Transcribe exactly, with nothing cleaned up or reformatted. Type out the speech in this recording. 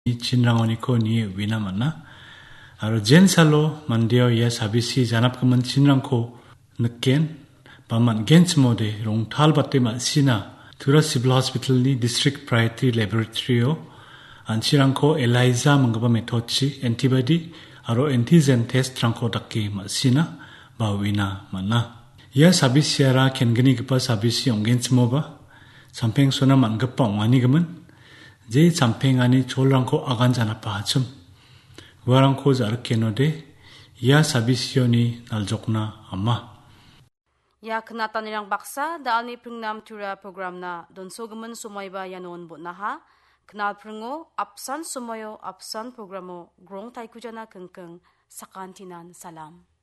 진랑오니코 니 위나만나 아로 젠살로 만디어 예 사비시 잔압금은 진랑코 느깬 바만 겐츠모데 롱탈바테 마시나 투라 시빌 호스피탈니 디스트릭트 프라이티 레보레토리오 안치랑코 엘라이자 망가바 메토치 엔티바디 아로 엔티젠 테스트 랑코 닥기 마시나 바위나 만나 야 사비시아라 켄그니 그파 사비시 옹겐츠모바 참팽 소나 만급바 옹아니금은 제 참팽 아니 졸랑코 아간 잔압바 하쯤 와랑코 자르케노데 야 사비시오니 날족나 아마 Ya kenatan nilang baksa daan ni pringnam tura program na don sogaman sumayba yanon bot na ha kenal pringo apsan sumayo apsan programo grong taikujana kengkeng sakantinan salam.